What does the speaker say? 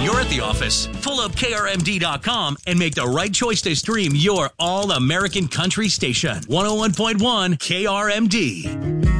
you're at the office, pull up KRMD.com and make the right choice to stream your all-American country station. 101.1 KRMD.